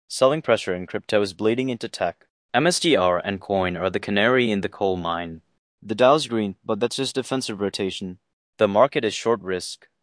Selling pressure in crypto is bleeding into tech. MSTR and Coin are the canary in the coal mine. The Dow's green, but that's just defensive rotation. The market is short risk.